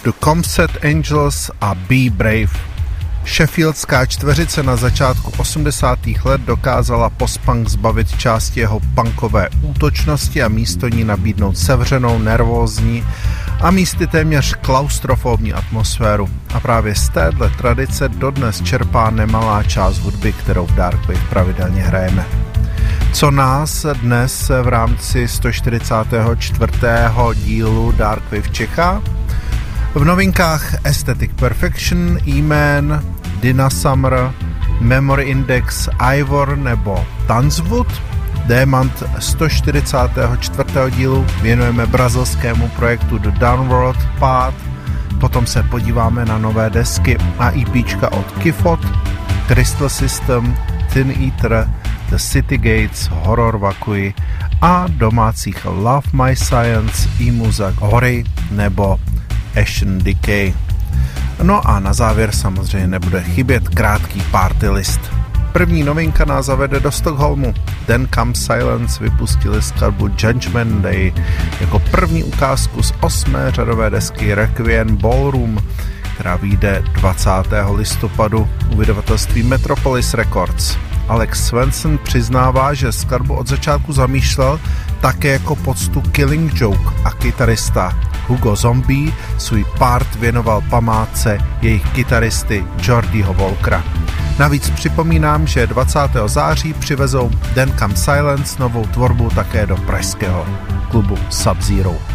The Comset Angels a Be Brave. Sheffieldská čtveřice na začátku 80. let dokázala post-punk zbavit části jeho punkové útočnosti a místo ní nabídnout sevřenou, nervózní a místy téměř klaustrofobní atmosféru. A právě z téhle tradice dodnes čerpá nemalá část hudby, kterou v Darkwave pravidelně hrajeme. Co nás dnes v rámci 144. dílu Darkwave čeká? V novinkách Aesthetic Perfection, E-Man, Dina Summer, Memory Index, Ivor nebo Tanzwood. Démant 144. dílu věnujeme brazilskému projektu The Downward Path, potom se podíváme na nové desky a EPčka od Kifot, Crystal System, Thin Eater, The City Gates, Horror Vakui a domácích Love My Science, Imuza Hory nebo Ashen Decay. No a na závěr samozřejmě nebude chybět krátký party list. První novinka nás zavede do Stockholmu. Then Comes Silence vypustili skladbu Judgment Day jako první ukázku z 8. řadové desky Requiem Ballroom, která vyjde 20. listopadu u vydavatelství Metropolis Records. Alex Svensson přiznává, že skladbu od začátku zamýšlel také jako poctu Killing Joke a kytarista Hugo Zombie svůj part věnoval památce jejich kytaristy Jordyho Walkera. Navíc připomínám, že 20. září přivezou Then Comes Silence novou tvorbu také do pražského klubu Sub-Zero.